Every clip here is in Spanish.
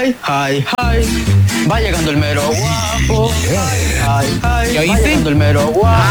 Hi, va llegando el mero guapo. ¿Ya oíste? Va llegando el mero guapo.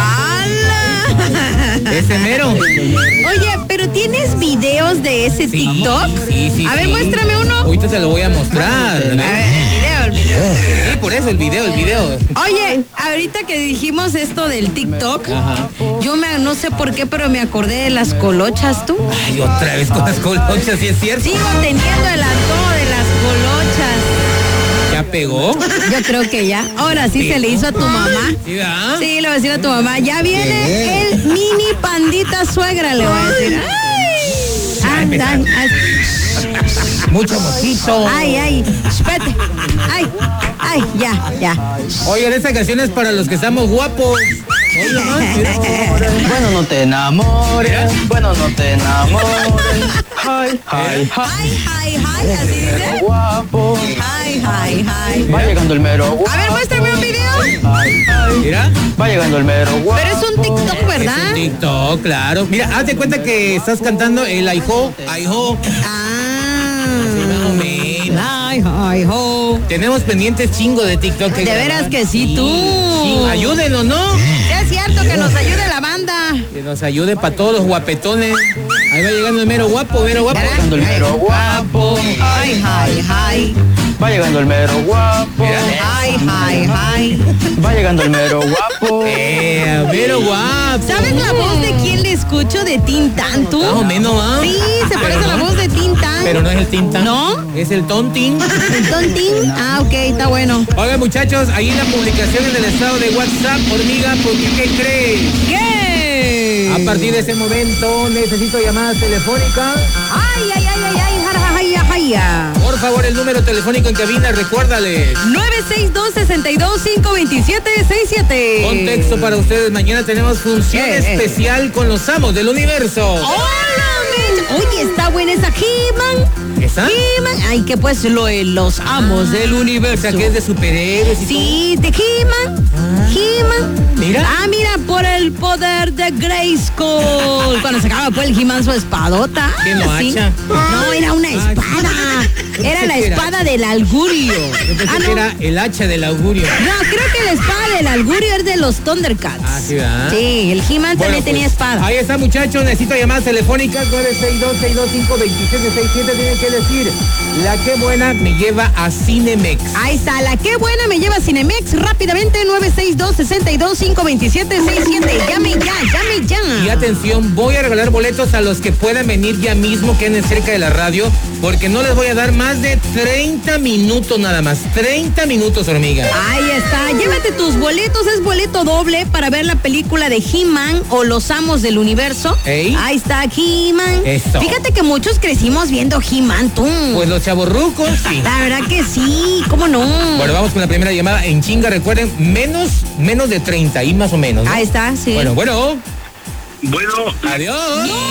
Ese mero. Oye, pero ¿tienes videos de ese TikTok? Sí. A ver, muéstrame uno. Ahorita te lo voy a mostrar. A ver, el video. Sí, por eso el video. Oye, ahorita que dijimos esto del TikTok, yo no sé por qué, pero me acordé de las colochas, ¿tú? Ay, otra vez con las colochas, ¿sí es cierto? Sigo teniendo el antojo de las colochas. ¿Ya pegó? Yo creo que ya. Ahora sí se le hizo a tu mamá. ¿Sí, verdad? Sí, le voy a decir a tu mamá. Ya viene el mini pandita suegra, le voy a decir. ¡Ay! Andan. Mucho mojito. Ay, espérate. Ay, ya. Oigan, esta canción es para los que estamos guapos. Bueno, no te enamores. Hi, así dice. guapo. Hi. Va llegando el mero guapo. A ver, muéstrame un video. Mira. Va llegando el mero guapo. Pero es un TikTok, ¿verdad? Es un TikTok, claro. Mira, hazte cuenta que estás cantando el Aiho. Ay, ho. Tenemos pendientes chingo de TikTok. De veras que sí, tú. Sí, ayúdenos, ¿no? Es cierto que nos ayude la banda. Que nos ayude para todos los guapetones. Ahí va llegando el mero guapo. Va llegando el mero guapo. Hi. Va llegando el mero guapo. Hi. Va llegando el mero guapo. Mero guapo. ¿Sabes la voz de quién le escucho? De Tintán, ¿tú? Más o menos, ¿ah? Sí, se parece a la voz de Tintán. Pero no es el Tintán. ¿No? Es el Tontín. ¿El Tontín? Ah, ok, está bueno. Oigan, muchachos, ahí en la publicación en el estado de WhatsApp, hormiga, porque ¿qué crees? ¿Qué? A partir de ese momento necesito llamadas telefónicas. Ay. Por favor, el número telefónico en cabina, recuérdale. 962-62-527-67. Contexto para ustedes, mañana tenemos función especial con los amos del universo. ¡Hola, Mitch! Oye, está buena esa He-Man. ¿Esa? He-Man. Ay, que pues los amos del universo. O sea, que es de superhéroes y sí, de He-Man. Mira. Mira, por el poder de Grayskull. Cuando sacaba pues el He-Man su espadota. ¿Qué no ¿sí? hacha? No, era una espada. Era la espada del augurio. Yo pensé que era el hacha del augurio. No, creo que la espada del augurio es de los Thundercats. Ah, sí, ¿verdad? Sí, el He-Man también tenía espada. Ahí está, muchachos. Necesito llamadas telefónicas. 962-625-2767. Tienen que decir, la que buena me lleva a Cinemex. Ahí está, la que buena me lleva a Cinemex. Rápidamente, 962-62-527-67. Llame ya. Y atención, voy a regalar boletos a los que puedan venir ya mismo, que anden cerca de la radio, porque no les voy a dar más de 30 minutos nada más. 30 minutos, hormiga. Ahí está, llévate tus boletos, es boleto doble para ver la película de He-Man o Los Amos del Universo. ¿Ey? Ahí está He-Man. Eso. Fíjate que muchos crecimos viendo He-Man, tú. Pues los chavorrucos, sí. La verdad que sí, ¿cómo no? Bueno, vamos con la primera llamada en chinga, recuerden, menos de 30 y más o menos, ¿no? Ahí está, sí. Bueno. Bueno. Adiós. ¡No!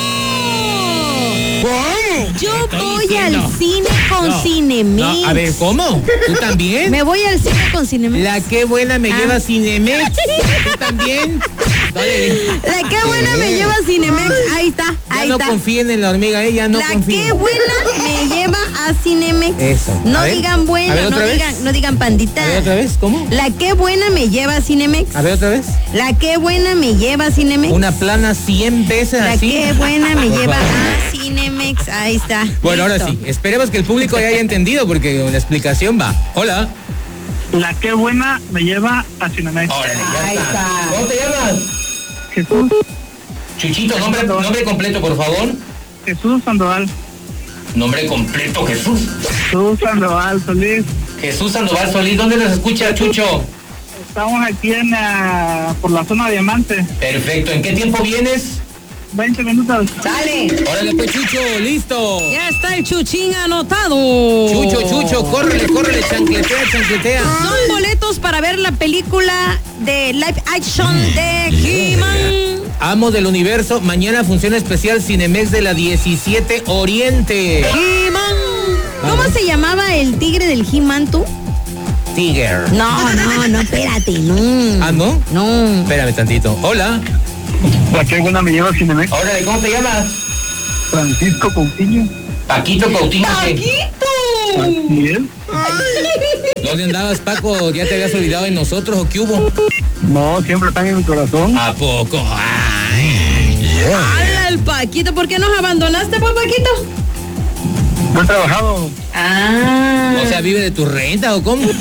¿Cómo? Yo Estoy voy diciendo. al cine con Cinemex. No, a ver, ¿cómo? ¿Tú también? Me voy al cine con Cinemex. La que buena me lleva a Cinemex. ¿Tú también? Dale. La que buena me lleva a Cinemex. Ahí está, Ya ahí no está. confíen en la hormiga, ya no La confíen. que buena me lleva a Cinemex. Eso. No A ver. digan A bueno, ver, ¿otra vez? no digan pandita. A ver, ¿otra vez? ¿Cómo? La que buena me lleva a Cinemex. A ver, ¿otra vez? La que buena me lleva a Cinemex. Una plana 100 veces La así. que buena me Por lleva favor. a Cinemex. Ahí está. Bueno, ahora Listo. sí. Esperemos que el público ya haya entendido porque la explicación va. Hola. La que buena me lleva a Cinemex. Ahí está. ¿Cómo te llamas? Jesús Chuchito, nombre completo, por favor. Sandoval. Nombre completo, Jesús. Jesús Sandoval Solís. Jesús Sandoval Solís. ¿Dónde nos escucha, Chucho? Estamos aquí por la zona Diamante. Perfecto. ¿En qué tiempo vienes? 20 minutos. Sale. Órale, pues, Chucho, listo. Ya está el chuchín anotado. Chucho, córrele, chancletea. Son boletos para ver la película de live action de He-Man. Amos del Universo, mañana función especial Cinemex de la 17 Oriente. He-Man. ¿Cómo se llamaba el tigre del He-Man, tú? Tiger. No, espérate, no. ¿Ah, no? No. Espérame tantito. Hola. La que buena me lleva a Cinemex. Órale, ¿cómo te llamas? Francisco Coutinho. Paquito Coutinho. ¡Paquito! Así es. ¿Dónde andabas, Paco? ¿Ya te habías olvidado de nosotros o qué hubo? No, siempre están en mi corazón. ¿A poco? Ay. ¡Hala, el Paquito! ¿Por qué nos abandonaste, pues, Paquito? No he trabajado. O sea, ¿vive de tu renta o cómo?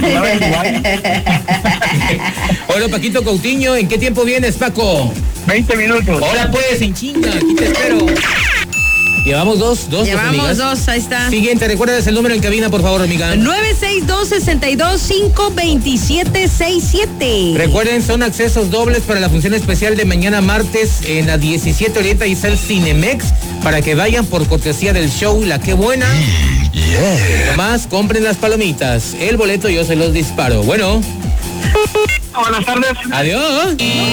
Hola, Paquito Coutinho, ¿en qué tiempo vienes, Paco? 20 minutos. Hola, pues, en chinga, aquí te espero. Llevamos dos, Llevamos amigas. 2, ahí está. Siguiente, recuerdas el número en cabina, por favor, amiga. 962-62-527-67. Recuerden, son accesos dobles para la función especial de mañana martes en la 17 Orienta y Cel Cinemex para que vayan por cortesía del show La Qué Buena. Nomás compren las palomitas. El boleto yo se los disparo. Bueno. Buenas tardes. Adiós.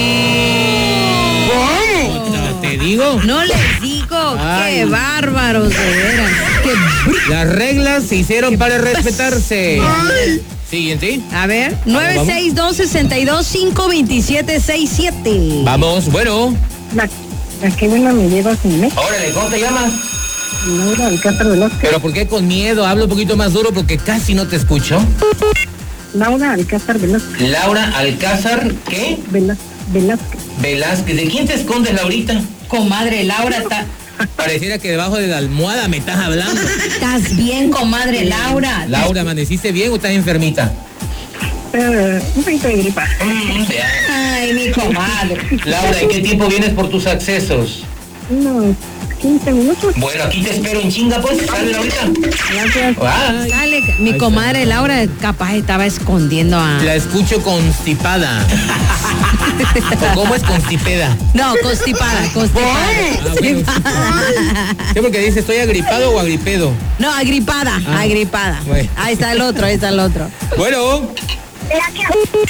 Te digo. No les digo, Ay. qué bárbaros, de veras. Las reglas se hicieron para respetarse. Siguiente. A ver, Vamos. 962-62-527-67. Vamos, bueno. La que buena me lleva sin mes. Órale, ¿cómo te llamas? Laura Alcázar Velázquez. Pero ¿por qué con miedo? Hablo un poquito más duro porque casi no te escucho. Laura Alcázar Velázquez. Laura Alcázar, ¿qué? Velázquez. Velázquez. ¿De quién te escondes, Laurita? Comadre Laura, Pareciera que debajo de la almohada me estás hablando. ¿estás bien, comadre Laura? Laura, ¿amaneciste bien o estás enfermita? Un poquito de gripa. Ay, mi comadre. Laura, ¿en qué tiempo vienes por tus accesos? Unos 15 minutos. Bueno, aquí te espero en chinga, pues. Sale, Laurita. Gracias. Ay, Dale, mi comadre Laura capaz estaba escondiendo a... la escucho constipada. ¿O cómo es constipeda? No, constipada. Ah, bueno. Sí, porque dice, ¿estoy agripado o agripedo? No, agripada. Bueno. Ahí está el otro. Bueno, La que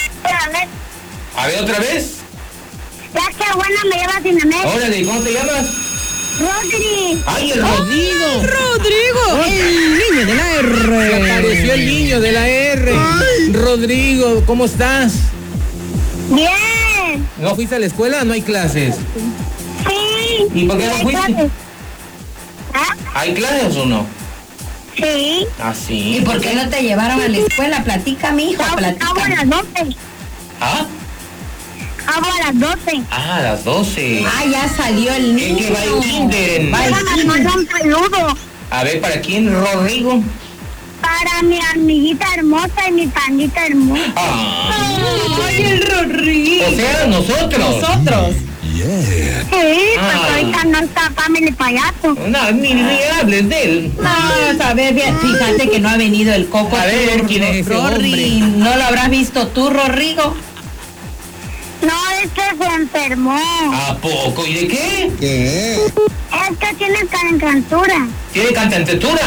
a ver otra vez. buena me lleva sin mes. Órale, ¿cómo te llamas? Rodri. ¡Ay, el Rodrigo! Rodrigo, el niño de la Se R. apareció el niño de la R. Rodrigo, ¿cómo estás? Bien. ¿No fuiste a la escuela? ¿No hay clases? Sí. ¿Y por qué no fuiste? ¿Ah? ¿Hay clases o no? Sí. Ah, sí. ¿Y por qué no te llevaron a la escuela? Platica, mi hijo, Acabo a platica. las 12. ¿Ah? Acabo a las 12. Ah, a las 12. Ah, ya salió el niño. ¿En qué va el kinder? Va el Me kinder. mandó un saludo A ver, ¿para quién, Rodrigo? para mi amiguita hermosa y mi pandita hermosa. Ah, Ay, el Rodrigo. o sea, nosotros. Sí, pues ahorita no está Family Payaso. No, ni hables de él. No, a ver, bien, fíjate que no ha venido el Coco. A ver, ¿quién es ese Rorri, hombre? ¿no lo habrás visto tú, Rodrigo? No, es que se enfermó. ¿A poco? ¿Y de qué? Es que tiene calentura. ¿Tiene cantantetura?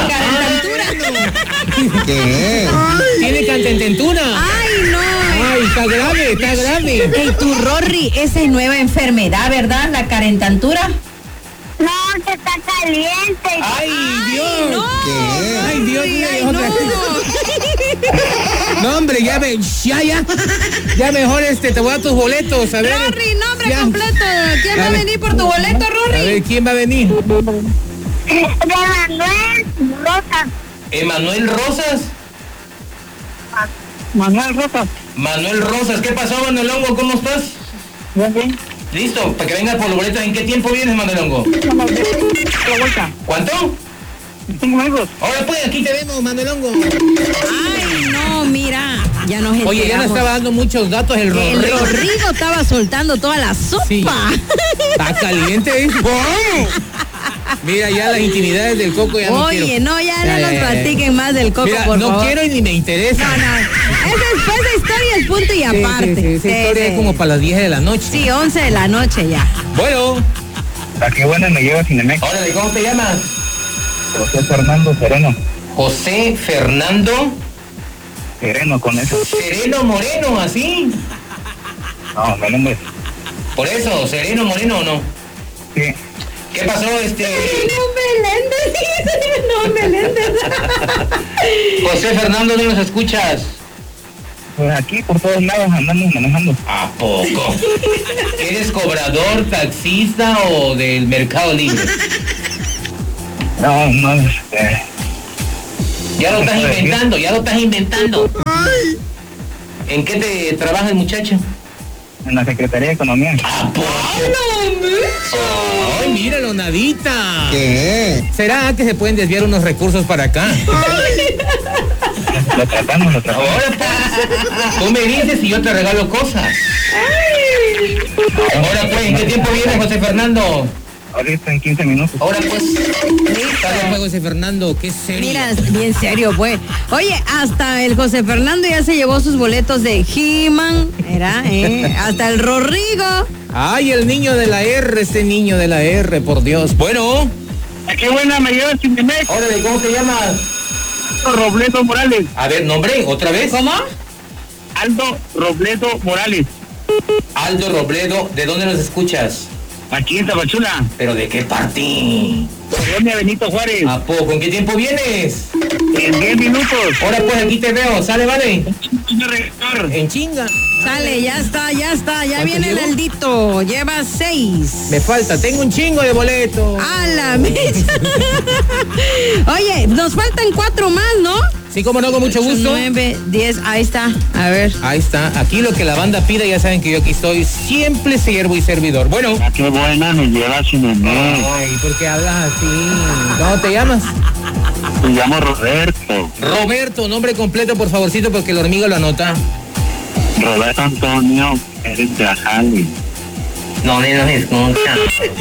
¿Tiene cantantetura? Ay, no. Ay, está grave, está grave. Ey, tú, Rorri, esa es nueva enfermedad, ¿verdad? La carentantura. No, se está caliente. Ay, Dios. No. Ay, Dios mío. Ay, otra no. vez. No, hombre, ya mejor te voy a dar tus boletos, a ver. Rorri, nombre Ya. completo. ¿Quién va a A ver. venir por tu boleto, A Rorri? ver, ¿quién va a venir? De Manuel Rosa. ¿Emanuel Rosas? Manuel Rosa. Manuel Rosas, ¿qué pasó, Manuel Hongo? ¿Cómo estás? Bien, bien. Listo, para que vengas por los boletos. ¿En qué tiempo vienes, Manuel Hongo? Vamos a la vuelta. ¿Cuánto? 5 minutos. Ahora pues, aquí te vemos, Manuel Hongo. Ay, no, mira. Ya nos enteramos. Oye, ya nos estaba dando muchos datos el El Rodrigo. Rodrigo estaba soltando toda la sopa. Sí. Está caliente, ¿eh? Mira, ya las intimidades del Coco ya no quiero. Oye, no, ya no nos platiquen más del Coco, Mira, por no favor. quiero y ni me interesa. No. Esa historia es punto y Sí, aparte. sí, esa historia es como para las 10 de la noche. Sí, 11 de la noche ya. Bueno, La que buena me lleva sin mes. órale, ¿cómo te llamas? José Fernando Sereno. José Fernando Sereno con eso. Sereno Moreno, ¿así? No, mi nombre. Por eso, Sereno Moreno o no. Sí. ¿Qué pasó, No, Meléndez. José Fernando, ¿no nos escuchas? Pues aquí por todos lados andamos manejando. ¿A poco? ¿Eres cobrador, taxista o del Mercado Libre? No, Ya lo estás inventando. ¿En qué te trabaja el muchacho? En la Secretaría de Economía. ¡Ay, míralo, Nadita! ¿Qué? ¿Será que se pueden desviar unos recursos para acá? Lo tratamos. Ahora pues, tú me dices y yo te regalo cosas. Ahora pues, ¿en qué tiempo viene José Fernando? Ahorita en 15 minutos. Ahora pues, sale pues, José Fernando, qué serio. Mira, bien serio, pues. Oye, hasta el José Fernando ya se llevó sus boletos de He-Man, ¿era? Hasta el Rodrigo. Ay, el niño de la R, ese niño de la R, por Dios. Bueno. Qué buena me lleva el Cinemex. Órale, ¿cómo te llamas? Robledo Morales. A ver, nombre, otra vez. ¿Cómo? Aldo Robledo Morales. Aldo Robledo, ¿de dónde nos escuchas? Aquí en Tapachula. ¿Pero de qué parte? Colonia Benito Juárez. ¿A poco? ¿En qué tiempo vienes? En 10 minutos. Ahora pues, aquí te veo, ¿sale, vale? Rector. En chinga. Sale, ya está. Ya ¿Cuánto viene el llevo? Aldito. Lleva 6. Me falta, tengo un chingo de boletos. A la mecha. Oye, nos faltan 4 más, ¿no? Sí, como no, con mucho gusto. 9, 10, ahí está. A ver. Ahí está, aquí lo que la banda pida, ya saben que yo aquí estoy, siempre siervo y servidor. Bueno. Qué buena me lleva Cinemex. Ay, ¿por qué hablas así? ¿Cómo te llamas? Me llamo Roberto. Roberto, nombre completo, por favorcito, porque el hormiga lo anota. Roberto Antonio Pérez de Ajali. ¿Dónde nos escucha?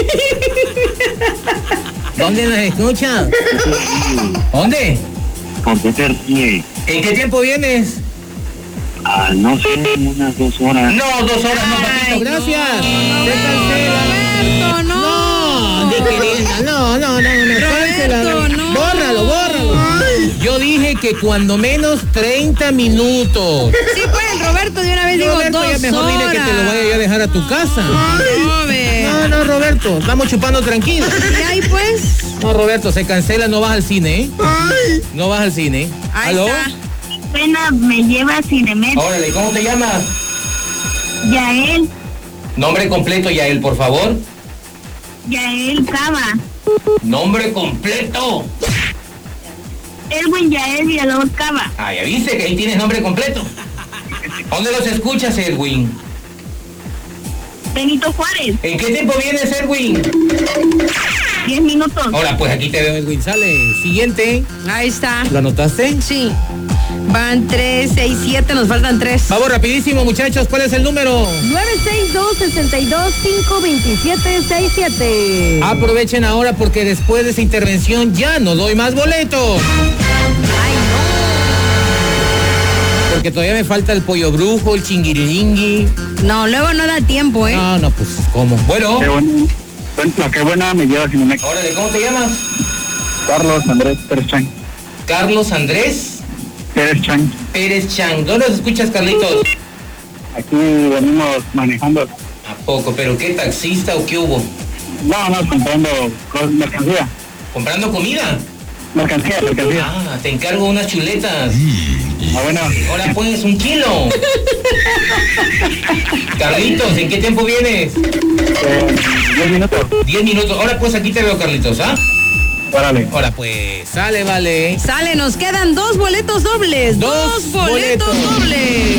¿Dónde nos escucha? ¿Dónde? ¿Por qué te ríes? ¿En qué tiempo vienes? No sé, unas 2 horas. No, 2 horas, no, papito, gracias. Se cancela. Roberto, no. No, mi querida, no, cancela. Roberto, no. Bórralo. Yo dije que cuando menos 30 minutos. Sí, pues, Roberto, de una vez digo Roberto, 2 ya mejor horas. dile que te lo vaya yo a dejar a tu casa. Robert. No, Roberto, estamos chupando tranquilo. Y ahí, pues. No, Roberto, se cancela, no vas al cine, ¿eh? No vas al cine. Ahí ¿Aló? está. Pena me lleva Cinemex. Órale, ¿cómo te llamas? Yael Nombre completo, Yael, por favor. Cava. Nombre completo. Edwin Yael Villalobos Cava. Ah, ya viste que ahí tienes nombre completo. ¿Dónde los escuchas, Edwin? Benito Juárez. ¿En qué tiempo vienes, Edwin? 10 minutos. Ahora, pues aquí te veo, Edwin. Sale. Siguiente. Ahí está. ¿Lo anotaste? Sí. Van 3, 6, 7, nos faltan 3. Vamos rapidísimo, muchachos. ¿Cuál es el número? 962-62-527-67. Aprovechen ahora porque después de esa intervención ya no doy más boletos. Ay, Porque todavía me falta el pollo brujo, el chinguirilingui. no. No, luego no da tiempo, ¿eh? No, pues, ¿cómo? Bueno. Qué buena me lleva Cinemex. Órale, ¿cómo te llamas? Carlos Andrés Pérez Chang. Carlos Andrés Pérez Chang. Pérez Chang. ¿Dónde los escuchas, Carlitos? Aquí venimos manejando. ¿A poco? ¿Pero qué, taxista o qué hubo? No, comprando mercancía. ¿Comprando comida? Mercancía. Ah, te encargo unas chuletas. Bueno. Ahora pues, 1 kilo. Carlitos, ¿en qué tiempo vienes? 10 minutos. 10 minutos. Ahora pues, aquí te veo, Carlitos, ¿ah? Órale. Ahora pues, sale, vale. Sale, nos quedan 2 boletos dobles. Dos 2 boletos boletos. dobles.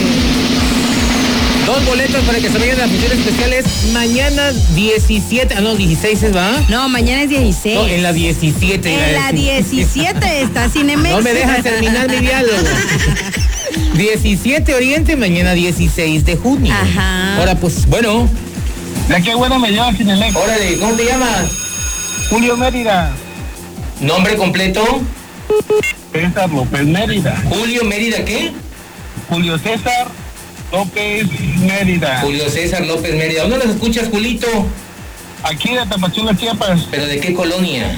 2 boletos para que se vayan a las funciones especiales mañana 17, 16 ¿va? No, mañana es 16. No, en la 17. En la 17 está Cinemex. No me dejas terminar mi diálogo. 17 Oriente, mañana 16 de junio. Ajá. Ahora pues, bueno. ¿De qué buena me lleva Cinemex? Órale, ¿cómo te llamas? Julio Mérida. ¿Nombre completo? César López Mérida. Julio Mérida, ¿qué? Julio César López Mérida. Julio César López Mérida. ¿Dónde los escuchas, Julito? Aquí de Tapachula, Chiapas. ¿Pero de qué colonia?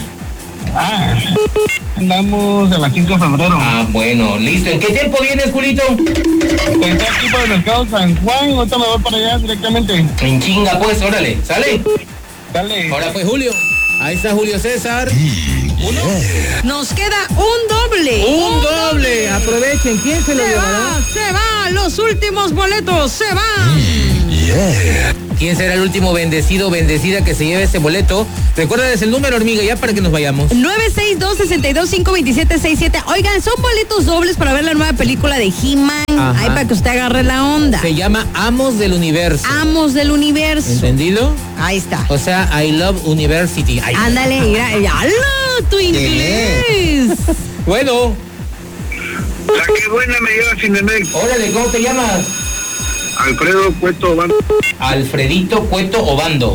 Andamos en la 5 de febrero. Ah, bueno, listo. ¿En qué tiempo vienes, Julito? Estoy aquí por el mercado San Juan. Ahorita me voy para allá directamente. En chinga, pues, órale, ¿sale? Dale. Ahora pues, Julio. Ahí está Julio César. ¿Uno? Nos queda un doble. Un doble. Aprovechen. ¿Quién se lo llevará? Se va. Los últimos boletos se van. ¿Quién será el último bendecido o bendecida que se lleve ese boleto? Recuérdales el número, hormiga, ya para que nos vayamos. 962-625-2767. Oigan, son boletos dobles para ver la nueva película de He-Man. Ahí para que usted agarre la onda. Se llama Amos del Universo. Amos del Universo. ¿Entendido? Ahí está. O sea, I Love University. Ay. Ándale, mira. ¡Hala! ¡Tu inglés! Bueno. La que buena me lleva Cinemex. Órale, ¿cómo te llamas? Alfredo Cueto Obando. Alfredito Cueto Obando.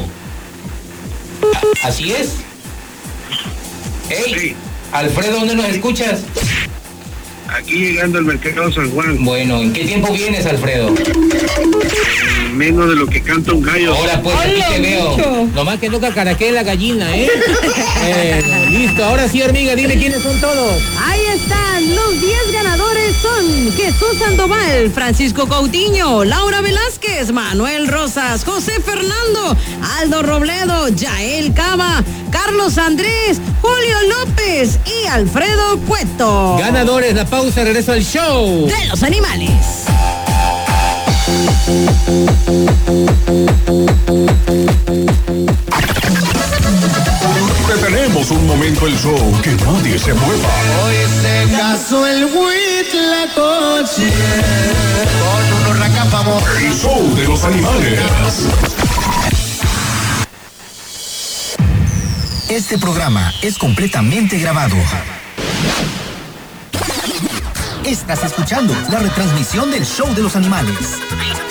¿Así es? Hey, Sí. Alfredo, ¿dónde nos escuchas? Aquí llegando al mercado San Juan. Bueno, ¿en qué tiempo vienes, Alfredo? Menos de lo que canta un gallo. Ahora pues aquí te veo. Nomás que no cacaraquee la gallina, ¿eh? Listo, ahora sí, hormiga, dime quiénes son todos. Ahí están, los 10 ganadores son Jesús Sandoval, Francisco Coutinho, Laura Velázquez, Manuel Rosas, José Fernando, Aldo Robledo, Yael Cava, Carlos Andrés, Julio López y Alfredo Cueto. Ganadores, la pausa, regreso al show De los animales. Detenemos un momento el show, que nadie se mueva. Hoy se casó el Huitlacoche con unos racapamos. El show de los animales. Este programa es completamente grabado. Estás escuchando la retransmisión del show de los animales.